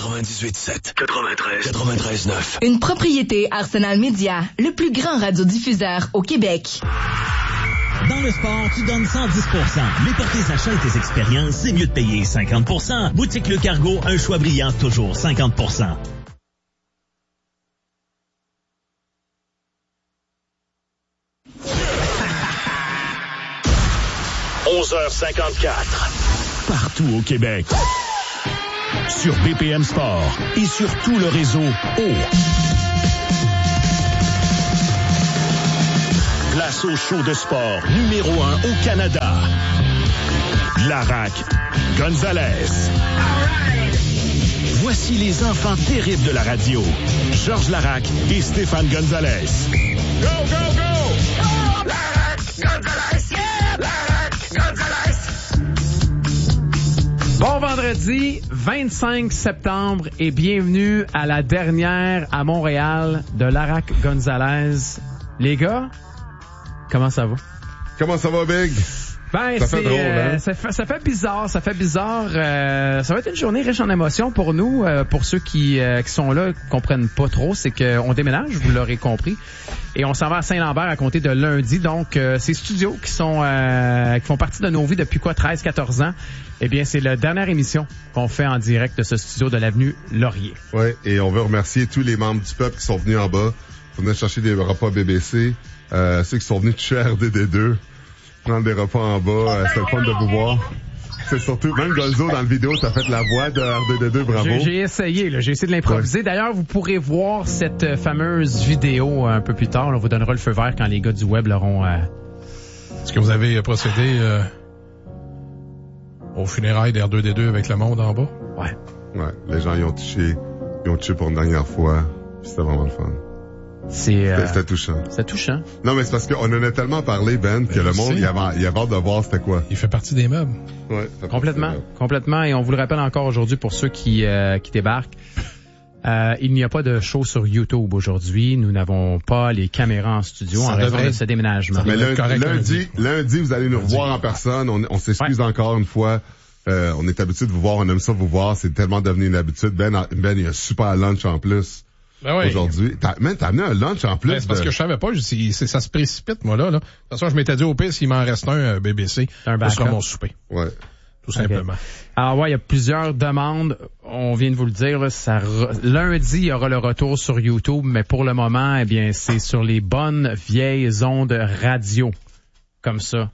98.7. 93.9. Une propriété Arsenal Media, le plus grand radiodiffuseur au Québec. Dans le sport, tu donnes 110%. Mais pour tes achats et tes expériences, c'est mieux de payer 50%. Boutique Le Cargo, un choix brillant, toujours 50%. « 11h54. Partout au Québec. Sur BPM Sport et sur tout le réseau Place au show de sport numéro 1 au Canada. Larac Gonzalez. Voici les enfants terribles de la radio. Georges Larac et Stéphane Gonzalez. Go, go, go! Oh, Larac Gonzalez! Yeah! Larac Gonzalez! Bon vendredi, 25 septembre et bienvenue à la dernière à Montréal de Larac Gonzalez. Les gars, comment ça va? Comment ça va, Big? Ben, ça fait drôle, hein? ça fait bizarre. Ça va être une journée riche en émotions pour nous, pour ceux qui sont là, qui comprennent pas trop. C'est qu'on déménage, vous l'aurez compris, et on s'en va à Saint-Lambert à compter de lundi. Donc, ces studios qui font partie de nos vies depuis 13-14 ans. Eh bien, c'est la dernière émission qu'on fait en direct de ce studio de l'avenue Laurier. Oui, et on veut remercier tous les membres du peuple qui sont venus en bas. On venait chercher des repas BBC. Ceux qui sont venus toucher RDD2, prendre des repas en bas. C'est le fun de vous voir. C'est surtout, même Gonzo, dans la vidéo, t'as fait la voix de RDD2, bravo. J'ai essayé de l'improviser. Ouais. D'ailleurs, vous pourrez voir cette fameuse vidéo un peu plus tard. On vous donnera le feu vert quand les gars du web l'auront... Est-ce que vous avez procédé au funérailles d'R2D2 avec le monde en bas? Ouais. Ouais, les gens y ont touché pour une dernière fois. C'était vraiment le fun. C'était touchant. C'était touchant. Non, mais c'est parce qu'on en a tellement parlé, Ben, que le monde, il avait hâte de voir c'était quoi. Il fait partie des meubles. Ouais. Complètement. Et on vous le rappelle encore aujourd'hui pour ceux qui débarquent. Il n'y a pas de show sur YouTube aujourd'hui. Nous n'avons pas les caméras en studio en raison de ce déménagement. Mais lundi, vous allez nous revoir en personne. On s'excuse encore une fois. On est habitué de vous voir. On aime ça vous voir. C'est tellement devenu une habitude. Ben, il y a un super lunch en plus. Ben oui. Aujourd'hui. T'as amené un lunch en plus. Ben, c'est parce que je savais pas. Ça se précipite, moi, là. De toute façon, je m'étais dit au pire, s'il m'en reste un BBC, ce sera mon souper. Ouais. Tout simplement. Alors ouais, il y a plusieurs demandes. On vient de vous le dire, là, lundi, il y aura le retour sur YouTube, mais pour le moment, eh bien, c'est sur les bonnes vieilles ondes radio. Comme ça.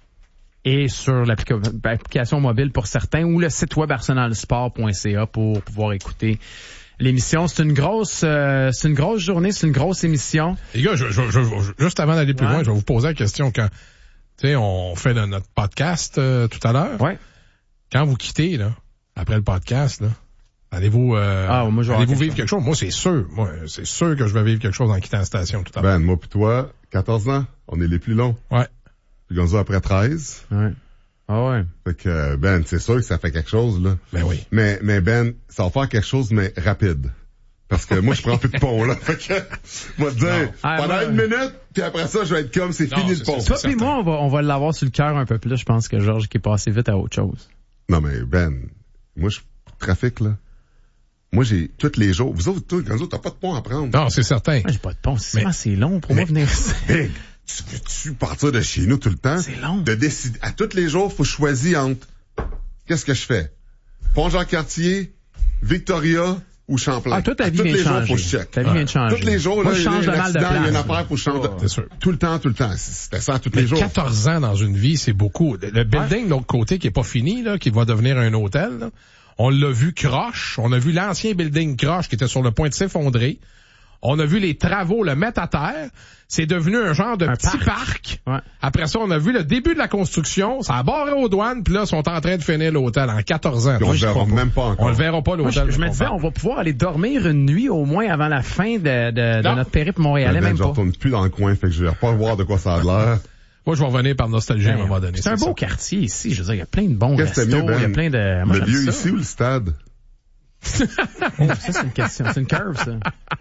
Et sur l'application mobile pour certains, ou le site web arsenalsport.ca pour pouvoir écouter l'émission. C'est une grosse journée, c'est une grosse émission. Les gars, juste avant d'aller plus loin, je vais vous poser la question quand, tu sais, on fait notre podcast tout à l'heure. Ouais. Quand vous quittez, là, après le podcast, là, allez-vous vivre quelque chose? Moi, c'est sûr que je vais vivre quelque chose en quittant la station tout à l'heure. Ben, moi pis toi, 14 ans, on est les plus longs. Ouais. Puis Gonzo après 13. Ouais. Ah ouais. Fait que, Ben, c'est sûr que ça fait quelque chose, là. Ben oui. Mais Ben, ça va faire quelque chose, mais rapide. Parce que moi, je prends plus de pont, là. Fait que, moi, te dire, pendant une minute, puis après ça, je vais être comme, c'est fini le pont. Toi puis moi, on va l'avoir sur le cœur un peu plus, je pense, que Georges qui est passé vite à autre chose. Non, mais Ben, moi, trafic, là. Moi, j'ai, tous les jours, vous autres, t'as pas de pont à prendre. Non, c'est certain. Moi, j'ai pas de pont. C'est long pour moi venir ici. Hey, tu peux-tu partir de chez nous tout le temps? C'est long. De décider, à tous les jours, faut choisir entre, qu'est-ce que je fais? Pont-Jean-Cartier, Victoria, ou Champlain. Ah, toute ta vie vient de changer. Faut que je check. Ta vie vient de changer. Tous les jours, moi, là, je change de mal de place. Il y a une affaire, faut changer. C'est sûr. Tout le temps. C'était ça tous les jours. 14 ans dans une vie, c'est beaucoup. Le building de l'autre côté qui est pas fini, là, qui va devenir un hôtel, là, on l'a vu croche. On a vu l'ancien building croche qui était sur le point de s'effondrer. On a vu les travaux le mettre à terre. C'est devenu un genre de petit parc. Ouais. Après ça, on a vu le début de la construction. Ça a barré aux douanes, puis là, ils sont en train de finir l'hôtel en 14 ans. On le verra même pas encore. On le verra pas, l'hôtel. Moi, je me disais, on va pouvoir aller dormir une nuit au moins avant la fin de notre périple montréalais, même je pas. retourne plus dans le coin, fait que je vais pas voir de quoi ça a l'air. Moi, je vais revenir par nostalgie à un moment donné. C'est un beau quartier ici. Je veux dire, il y a plein de bons restos. Il y a plein de... Moi, le lieu ici ou le stade? Ça, c'est une question. C'est une curve, ça.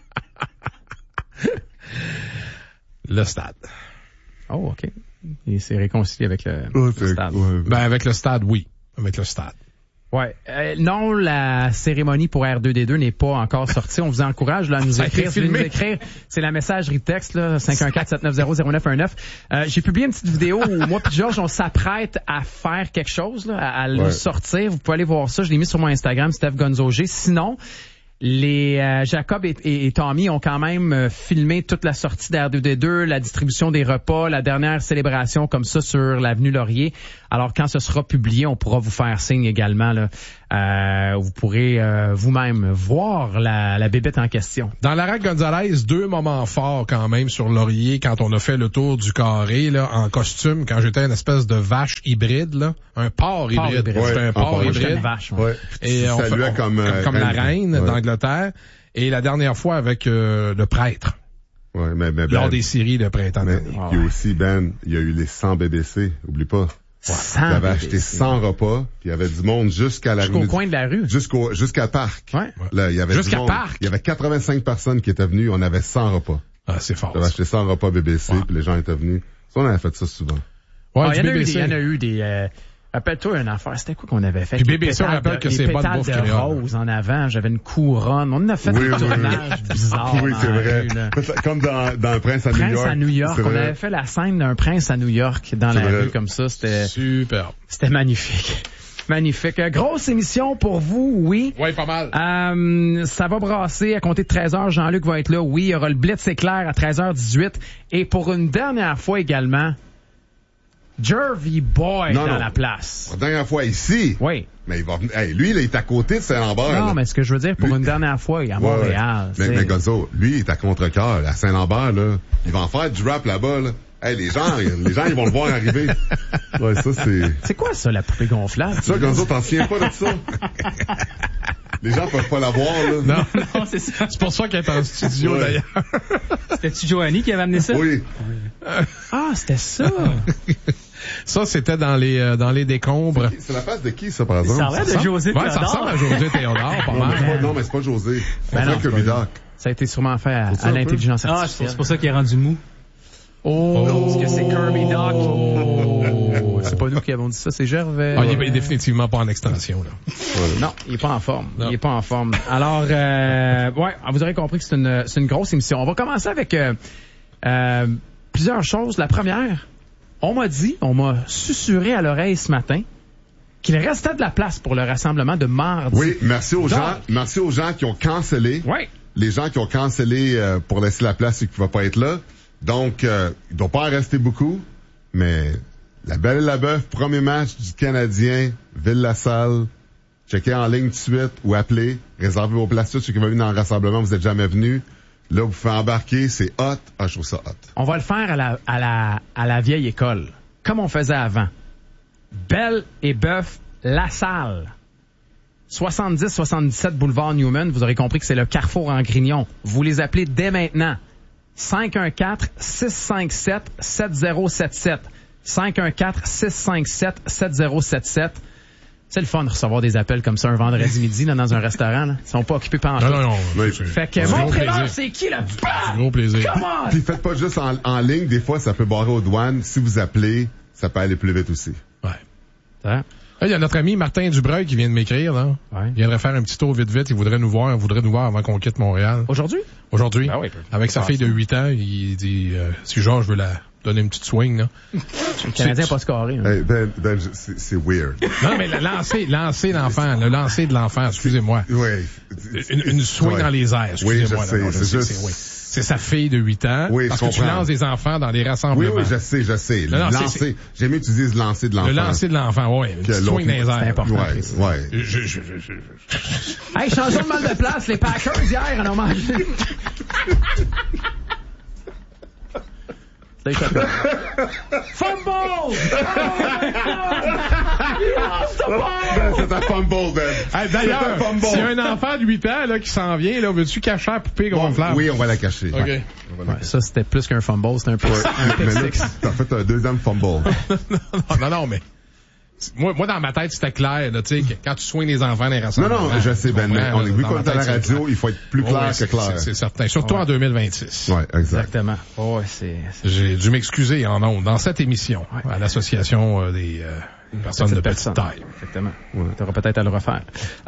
Le stade. Oh, OK. Il s'est réconcilié avec le stade. Ouais. Ben, avec le stade, oui. Avec le stade. Ouais. Non, la cérémonie pour R2D2 n'est pas encore sortie. On vous encourage là, à nous écrire. Si vous voulez nous écrire, c'est la messagerie texte, là, 514-790-0919. J'ai publié une petite vidéo où moi et Georges, on s'apprête à faire quelque chose, là, à le sortir. Vous pouvez aller voir ça. Je l'ai mis sur mon Instagram, Steph Gonzo G. Sinon, les Jacob et Tommy ont quand même filmé toute la sortie d'R2D2, la distribution des repas, la dernière célébration comme ça sur l'avenue Laurier. Alors quand ce sera publié, on pourra vous faire signe également là. Vous pourrez vous-même voir la bébête en question. Dans Lara Gonzalez, 2 moments forts quand même sur Laurier quand on a fait le tour du carré là en costume, quand j'étais une espèce de vache hybride là, un porc hybride. C'était un porc hybride. Vache, Et on saluait comme la reine d'Angleterre. Et la dernière fois avec le prêtre. Ouais, mais lors des séries de printemps dernier. Puis aussi, Ben, il y a eu les 100 BBC, oublie pas. Il avait acheté 100 repas, puis il y avait du monde jusqu'au coin de la rue. Jusqu'à le parc. Ouais. Là, il y avait jusqu'à du monde. parc. Il y avait 85 personnes qui étaient venues, on avait 100 repas. Ah, c'est fort. J'avais acheté 100 repas BBC, puis les gens étaient venus. Ça, on avait fait ça souvent. Ouais, il y en a eu des rappelle-toi une affaire, c'était quoi qu'on avait fait? Puis BBC, on rappelle que c'est pas de bouffe de rose en avant, j'avais une couronne. On en a fait un tournage bizarre. Oui, c'est vrai. Comme dans Un prince à New York. Prince à New York. On avait fait la scène d'un prince à New York dans la rue comme ça. C'était super. C'était magnifique. Magnifique. Grosse émission pour vous, oui. Oui, pas mal. Ça va brasser à compter de 13h. Jean-Luc va être là. Oui, il y aura le Blitz éclair à 13h18. Et pour une dernière fois également, Jervy Boy dans la place. La dernière fois ici. Oui. Mais il va venir. Hey, lui, il est à côté de Saint-Lambert. Non, mais ce que je veux dire, pour une dernière fois, il est à Montréal. Mais Gonzo, lui, il est à contre-cœur, à Saint-Lambert, là. Il va en faire du rap là-bas, là. Hey, les gens, ils vont le voir arriver. Ouais, ça, c'est... C'est quoi ça, la poupée gonflable? Ça, Gonzo, t'en souviens pas de ça? Les gens peuvent pas la voir, là. Non, c'est ça. C'est pour ça qu'elle est en studio, d'ailleurs. C'était-tu Joanie qui avait amené ça? Oui. Ah, c'était ça. Ça, c'était dans les décombres. C'est la face de qui, ça, par exemple? Ça ressemble à José Théodore. Ouais, ça ressemble à José Théodore, pas mal. Non, mais c'est pas José. On dirait Kirby Doc. Ça a été sûrement fait à l'intelligence artificielle. Ah, c'est pour ça qu'il est rendu mou. Parce que c'est Kirby Doc. Oh, c'est pas nous qui avons dit ça, c'est Gervais. Ah, il est définitivement pas en extension, là. Non, il est pas en forme. Non. Il est pas en forme. Alors, vous aurez compris que c'est une grosse émission. On va commencer avec plusieurs choses. La première, on m'a susurré à l'oreille ce matin qu'il restait de la place pour le rassemblement de mardi. Oui, merci aux gens qui ont cancellé. Oui. Les gens qui ont cancellé pour laisser la place et qui ne vont pas être là. Donc, il ne doit pas en rester beaucoup, mais la Belle et la Bœuf, premier match du Canadien, Ville-la-Salle. Checkez en ligne tout de suite ou appelez. Réservez vos places tout. Ceux qui vont venir dans le rassemblement, vous n'êtes jamais venus. Là, vous pouvez embarquer, c'est hot. Ah, je trouve ça hot. On va le faire à la vieille école, comme on faisait avant. Belle et Bœuf, la salle. 70-77 boulevard Newman. Vous aurez compris que c'est le Carrefour en Grignon. Vous les appelez dès maintenant. 514-657-7077. 514-657-7077. C'est le fun de recevoir des appels comme ça un vendredi midi là, dans un restaurant. Là. Ils sont pas occupés pendant tout. Non. Fait que montrez-leur c'est qui le C'est gros plaisir. Come on! Puis faites pas juste en ligne. Des fois, ça peut barrer aux douanes. Si vous appelez, ça peut aller plus vite aussi. Ouais. Ça? Il y a notre ami Martin Dubreuil qui vient de m'écrire, là. Ouais. Il viendrait faire un petit tour vite. Il voudrait nous voir avant qu'on quitte Montréal. Aujourd'hui? Aujourd'hui. Ben oui, avec sa fille de 8 ans, il dit, si Georges veut la donner une petite swing, là. Le Canadien n'a pas scoré. Hein. Hey, Ben, c'est weird. Non, mais lancer l'enfant, le lancer de l'enfant, excusez-moi. Oui. Une swing dans les airs, excusez-moi. Oui, je sais. Oui. C'est sa fille de 8 ans. Oui, parce je que tu comprends. lances des enfants dans les rassemblements. Oui, je sais. Non, lancer. J'aime mieux que tu dises lancer de l'enfant. Le lancer de l'enfant, oui. Une petite swing dans les airs. C'est important. Ouais. Hey, changeons de mal de place. Les Packers, hier, en ont mangé. Fumble! Oh C'est un fumble, Ben. Hey, d'ailleurs, s'il y a un enfant de 8 ans là, qui s'en vient, là, veux-tu cacher la poupée gonflable? Oui, on va la cacher. OK. Ouais, ça, c'était plus qu'un fumble, c'était un pick Mais là, six. t'as fait un deuxième fumble. Non, mais... Moi, dans ma tête, c'était clair, là, tu sais, quand tu soignes les enfants dans les rassemblements. Non, je sais, Ben, mais vu qu'on est à la radio, il faut être plus clair que clair. C'est certain. Surtout en 2026. Ouais, exact. Exactement. Oh, c'est... J'ai dû m'excuser en ondes dans cette émission à l'association Une personne de petite taille. Exactement. Ouais. Tu auras peut-être à le refaire.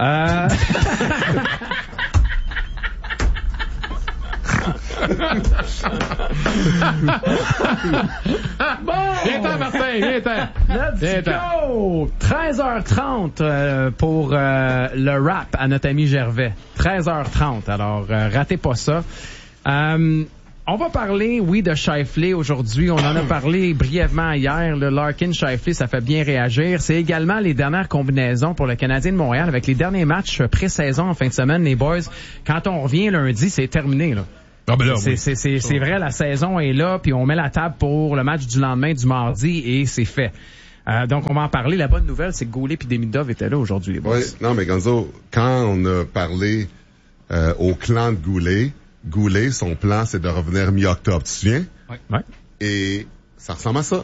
Viens-t'en, Martin, viens-t'en. Let's go! 13h30 pour le rap à notre ami Gervais. 13h30, alors ratez pas ça. On va parler, oui, de Scheifele aujourd'hui. On en a parlé brièvement hier. Le Larkin-Scheifele, ça fait bien réagir. C'est également les dernières combinaisons pour le Canadien de Montréal avec les derniers matchs pré-saison en fin de semaine. Les boys, quand on revient lundi, c'est terminé, là. Ah ben là, c'est vrai, la saison est là, puis on met la table pour le match du lendemain, du mardi, et c'est fait. Donc, on va en parler. La bonne nouvelle, c'est que Goulet et Demidov étaient là aujourd'hui, les boys. Oui, non, mais Gonzo, quand on a parlé au clan de Goulet, son plan, c'est de revenir mi-octobre, tu te souviens? Ouais. Et ça ressemble à ça.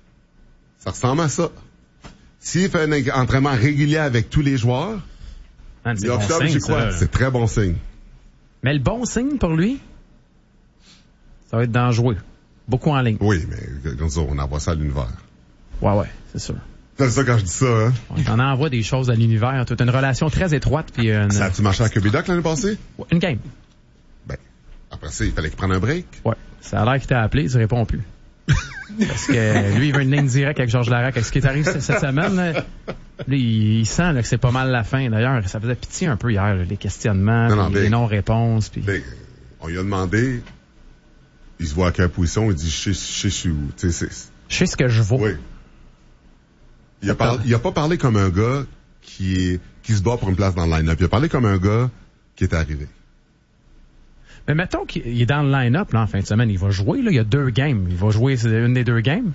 S'il fait un entraînement régulier avec tous les joueurs, mi-octobre, bon signe, j'y crois. C'est très bon signe. Mais le bon signe pour lui, ça va être dangereux. Beaucoup en ligne. Oui, mais Gonzo, on envoie ça à l'univers. Ouais, c'est sûr. C'est ça quand je dis ça, hein? On envoie des choses à l'univers. Tu as une relation très étroite. Puis Ça a-tu marché à Quebec l'année passée? Ouais, une game. Ben, après ça, il fallait qu'il prenne un break. Ouais. Ça a l'air qu'il t'a appelé, il ne répond plus. Parce que lui, il veut une ligne directe avec Georges Larac. Ce qui est arrivé cette semaine, là, il sent là, que c'est pas mal la fin. D'ailleurs, ça faisait pitié un peu hier, là, les questionnements, les non-réponses. Puis... On lui a demandé, il se voit à quelle position, il dit je sais où. Je sais ce que je vaux. Oui. Il a pas parlé comme un gars qui se bat pour une place dans le line-up. Il a parlé comme un gars qui est arrivé. Mais mettons qu'il est dans le line-up là, en fin de semaine. Il va jouer, là, il y a 2 games. Il va jouer une des 2 games.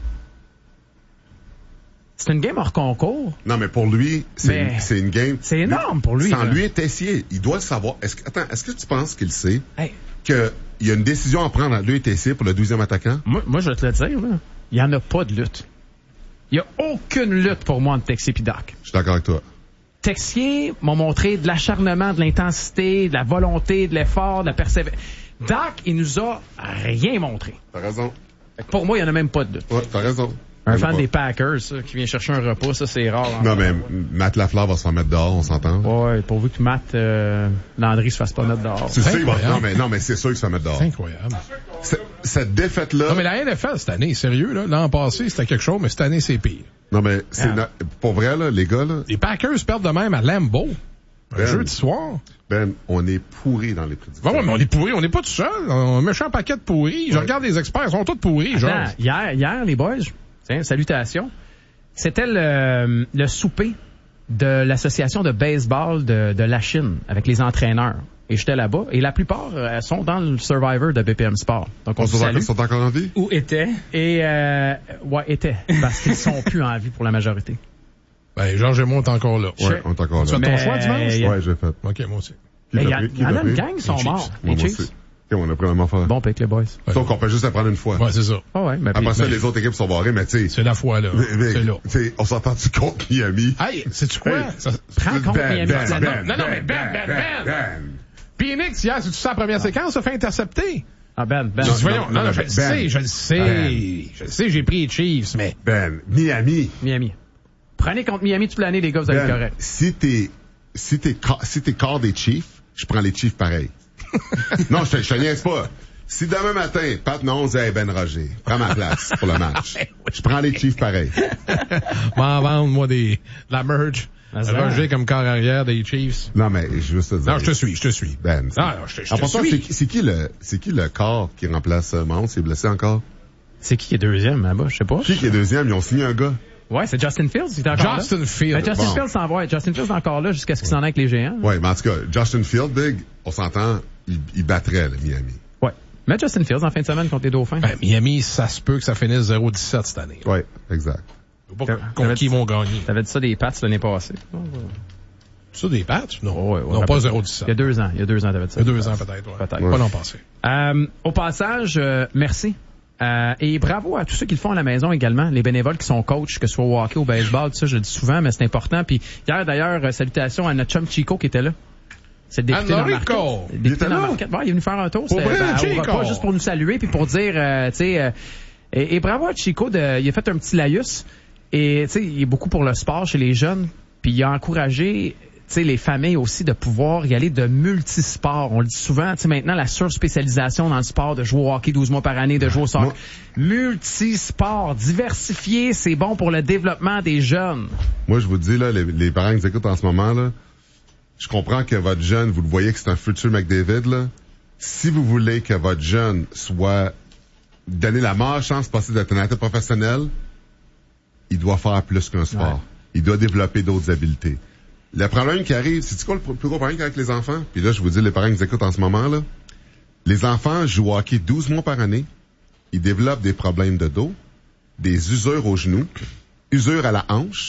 C'est une game hors concours. Non, mais pour lui, c'est une game. C'est énorme pour lui. Sans là. lui être Tessier, il doit le savoir. Est-ce que tu penses qu'il sait hey. qu'il y a une décision à prendre à lui et Tessier pour le 12e attaquant? Moi, je vais te le dire, là. Il n'y en a pas de lutte. Il n'y a aucune lutte pour moi entre Texier et Doc. Je suis d'accord avec toi. Texier m'a montré de l'acharnement, de l'intensité, de la volonté, de l'effort, de la persévérance. Doc, il nous a rien montré. T'as raison. Pour moi, il n'y en a même pas de lutte. Ouais, t'as raison. Un fan des Packers, ça, qui vient chercher un repas, ça, c'est rare. Non, mais Matt Lafleur va se faire mettre dehors, on s'entend? Ouais, pourvu que Matt Landry se fasse pas mettre dehors. C'est sûr, non, mais c'est sûr qu'il se fait mettre dehors. C'est incroyable. Cette défaite-là... Non, mais la NFL, cette année, sérieux, là. L'an passé, c'était quelque chose, mais cette année, c'est pire. Non, mais pour vrai, là, les gars, là... Les Packers perdent de même à Lambeau. Un jeudi soir. Ben, on est pourris dans les prédictions. Ouais, mais on est pourris. On n'est pas tout seul. On a un méchant paquet de pourris. Je regarde les experts. Ils sont tous pourris, genre. Hier, les boys, tiens, salutations. C'était le souper de l'association de baseball de la Chine avec les entraîneurs. Et j'étais là-bas. Et la plupart sont dans le Survivor de BPM Sport. Donc, on sont encore en vie? Ou étaient. Et, étaient. Parce qu'ils sont plus en vie pour la majorité. Ben, Georges et moi, on est encore là. Ouais, on est encore là. Tu fais ton choix dimanche? Ouais, j'ai fait. OK, moi aussi. Il y en a une gang qui sont morts. Les Chiefs. On a pris la même affaire. Bon pick, les boys. Donc, on peut juste la prendre une fois. Ouais, c'est ça. Oh, ouais, mais après ça, les autres équipes sont barrées, mais tu sais. C'est la fois, là. C'est là. On s'entend-tu contre Miami? Hey, sais-tu quoi? Prends contre Miami. Non, mais Ben. Phoenix, hier, c'est-tu ça la première séquence, se fait intercepter? Ah, Ben. Voyons, non, je le sais, j'ai pris les Chiefs, mais... Ben, Miami. Prenez contre Miami toute l'année, les gars, vous allez être correct. Si t'es corps des Chiefs, je prends les Chiefs pareil. Non, je te niaise pas. Si demain matin, Pat non, dit hey, Ben Roger, prends ma place pour le match. Je prends les Chiefs pareil. M'en vendre, moi, de la merge. Roger comme corps arrière des Chiefs. Non, mais je veux te dire. Non, je te suis. Ben, je te suis. C'est qui le corps qui remplace Mahomes? Il est blessé encore? C'est qui est deuxième là-bas? Je sais pas. Qui est deuxième? Ils ont signé un gars. Ouais, c'est Justin Fields. Il est encore là. Justin Fields. Ben, Justin Fields s'en va. Justin Fields est encore là jusqu'à ce qu'il s'en aille avec les géants. Ouais, mais en tout cas, Justin Fields, Big, on s'entend, il battrait le Miami. Ouais. Mais Justin Fields en fin de semaine contre les Dauphins. Ben, Miami, ça se peut que ça finisse 0-17 cette année. Ouais, exact. Contre qui ils vont gagner. T'avais dit ça des Pats l'année passée. Ça des Pats? Non. Ouais, non, pas 0-17. Il y a 2 ans. t'avais dit ça. Il y a 2 ans, peut-être. Ouais. Peut-être. Pas l'an passé. Au passage, merci. Et bravo à tous ceux qui le font à la maison également, les bénévoles qui sont coachs, que ce soit au hockey, au baseball, tout ça, je le dis souvent, mais c'est important. Puis hier, d'ailleurs, salutations à notre chum Chico qui était là. C'est le député dans Marquette. Il était là? Il est venu faire un tour. C'était au repas juste pour nous saluer puis pour dire, tu sais, et bravo à Chico, il a fait un petit laïus. Et tu sais, il est beaucoup pour le sport chez les jeunes, puis il a encouragé les familles aussi de pouvoir y aller de multisports. On le dit souvent, maintenant, la surspécialisation dans le sport, de jouer au hockey 12 mois par année, de jouer au soccer. Multisport, diversifié, c'est bon pour le développement des jeunes. Moi, je vous dis, là, les parents qui nous écoutent en ce moment, là, je comprends que votre jeune, vous le voyez que c'est un futur McDavid, là. Si vous voulez que votre jeune soit donné la meilleure chance possible d'être un athlète professionnel, il doit faire plus qu'un sport. Ouais. Il doit développer d'autres habiletés. Le problème qui arrive, c'est quoi le plus gros problème avec les enfants? Puis là, je vous dis, les parents qui nous écoutent en ce moment, là, les enfants jouent au hockey 12 mois par année. Ils développent des problèmes de dos, des usures aux genoux, usures à la hanche,